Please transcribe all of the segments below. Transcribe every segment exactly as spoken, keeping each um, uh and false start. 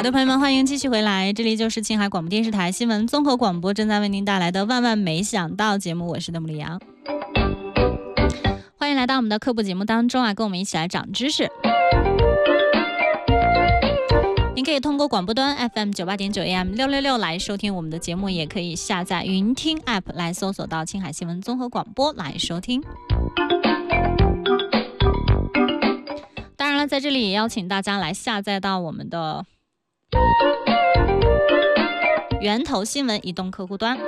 好的，朋友们，欢迎继续回来，这里就是青海广播电视台新闻综合广播正在为您带来的万万没想到节目，我是邓木里阳。欢迎来到我们的科普节目当中啊，跟我们一起来长知识。您可以通过广播端 F M 九八点九 A M 六六六来收听我们的节目，也可以下载云听 App 来搜索到青海新闻综合广播来收听。当然了，在这里也邀请大家来下载到我们的源头新闻移动客户端，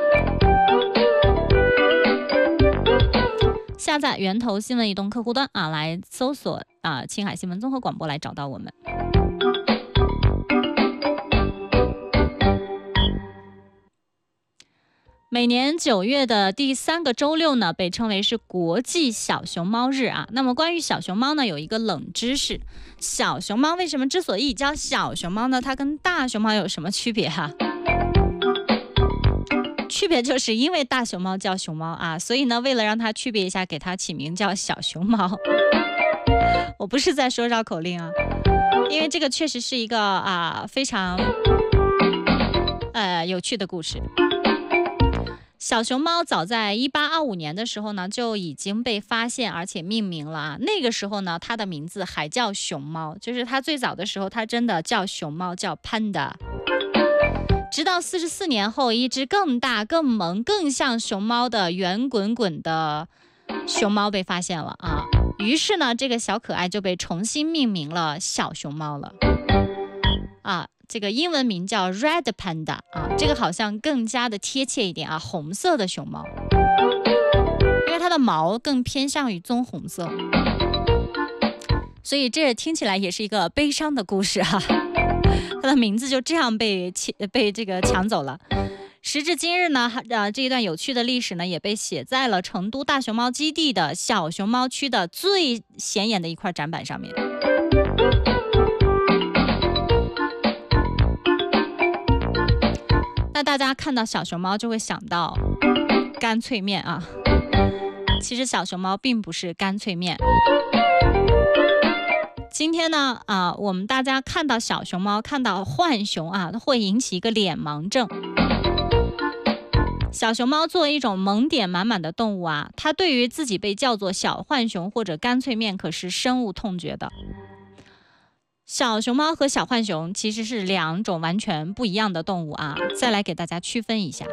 下载源头新闻移动客户端啊，来搜索啊青海新闻综合广播来找到我们。每年九月的第三个周六呢，被称为是国际小熊猫日啊。那么关于小熊猫呢，有一个冷知识：小熊猫为什么之所以叫小熊猫呢？它跟大熊猫有什么区别哈、啊？区别就是因为大熊猫叫熊猫啊，所以呢，为了让它区别一下，给它起名叫小熊猫。我不是在说绕口令啊，因为这个确实是一个啊非常呃有趣的故事。小熊猫早在一八二五年的时候呢，就已经被发现而且命名了啊。那个时候呢，它的名字还叫熊猫，就是它最早的时候，它真的叫熊猫，叫 Panda。直到四十四年后，一只更大、更萌、更像熊猫的圆滚滚的熊猫被发现了啊。于是呢，这个小可爱就被重新命名了小熊猫了啊。这个英文名叫 Red Panda 啊，这个好像更加的贴切一点啊，红色的熊猫，因为它的毛更偏向于棕红色，所以这听起来也是一个悲伤的故事啊。它的名字就这样被被这个抢走了。时至今日呢，呃，这一段有趣的历史呢，也被写在了成都大熊猫基地的小熊猫区的最显眼的一块展板上面。那大家看到小熊猫就会想到干脆面啊，其实小熊猫并不是干脆面。今天呢，啊，我们大家看到小熊猫，看到浣熊啊，会引起一个脸盲症。小熊猫作为一种萌点满满的动物啊，它对于自己被叫做小浣熊或者干脆面可是深恶痛绝的。小熊猫和小浣熊其实是两种完全不一样的动物啊，再来给大家区分一下，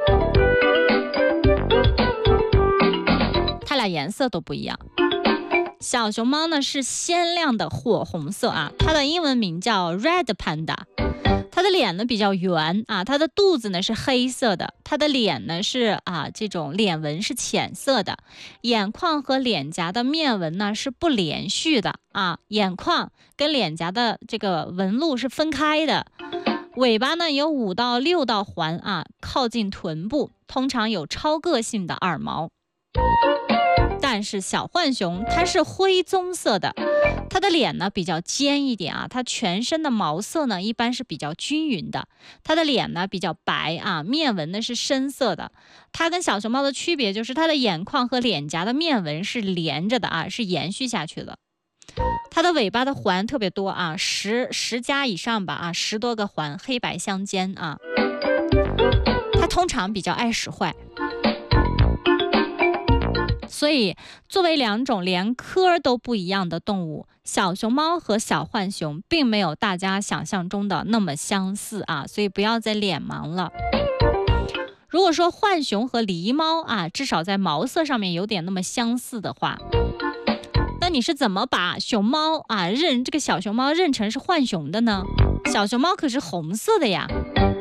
它俩颜色都不一样。小熊猫呢是鲜亮的火红色啊，它的英文名叫 Red Panda。它的脸呢比较圆啊，它的肚子呢是黑色的，它的脸呢是啊这种脸纹是浅色的，眼眶和脸颊的面纹呢是不连续的啊，眼眶跟脸颊的这个纹路是分开的。尾巴呢有五到六道环啊，靠近臀部，通常有超个性的耳毛。但是小浣熊它是灰棕色的，它的脸呢比较尖一点啊，它全身的毛色呢一般是比较均匀的，它的脸呢比较白啊，面纹呢是深色的。它跟小熊猫的区别就是它的眼眶和脸颊的面纹是连着的啊，是延续下去的。它的尾巴的环特别多啊，十十加以上吧啊，十多个环，黑白相间啊。它通常比较爱使坏。所以作为两种连科都不一样的动物，小熊猫和小浣熊并没有大家想象中的那么相似啊，所以不要再脸盲了。如果说浣熊和狸猫啊，至少在毛色上面有点那么相似的话，那你是怎么把熊猫啊认这个小熊猫认成是浣熊的呢？小熊猫可是红色的呀。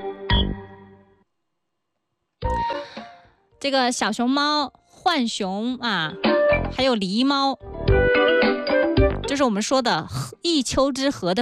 这个小熊猫、浣熊啊，还有狸猫，就是我们说的一丘之貉的